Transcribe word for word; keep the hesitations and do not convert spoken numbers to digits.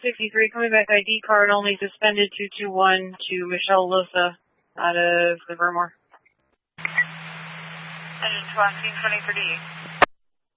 sixty-three, coming back I D card only, suspended two two one to Michelle Losa out of Livermore. Engine two, twenty for D.